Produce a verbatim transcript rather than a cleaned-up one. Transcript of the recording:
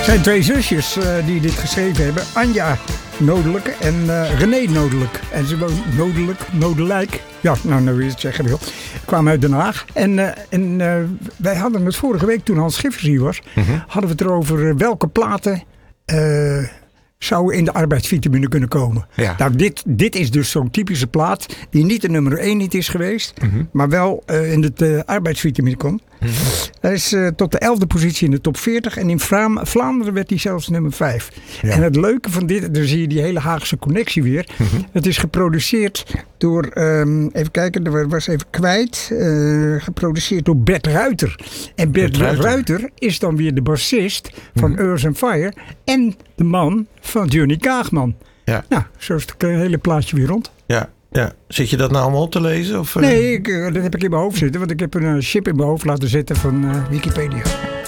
zijn twee zusjes uh, die dit geschreven hebben. Anja Nodelijk en uh, René Nodelijk. En ze wonen Nodelijk, Nodelijk. Ja, nou, nou is het zeggen wil. Kwamen uit Den Haag. En, uh, en uh, wij hadden het vorige week, toen Hans Schiffers hier was, mm-hmm. hadden we het erover uh, welke platen uh, zouden in de arbeidsvitamine kunnen komen. Ja. Nou, dit, dit is dus zo'n typische plaat die niet de nummer één niet is geweest, mm-hmm. maar wel uh, in de uh, arbeidsvitamine komt. Mm-hmm. Hij is uh, tot de elfde positie in de top veertig en in Vra- Vlaanderen werd hij zelfs nummer vijf. Ja. En het leuke van dit, daar zie je die hele Haagse connectie weer. Mm-hmm. Het is geproduceerd door, um, even kijken, er was even kwijt, uh, geproduceerd door Bert Ruiter. En Bert, Bert Ruiter. Ruiter is dan weer de bassist van mm-hmm. Earth and Fire en de man van Johnny Kaagman. Ja. Nou, zo is het hele plaatje weer rond. Ja. Ja, zit je dat nou allemaal op te lezen? Of, uh... Nee, ik, dat heb ik in mijn hoofd zitten. Want ik heb een uh, chip in mijn hoofd laten zitten van uh, Wikipedia.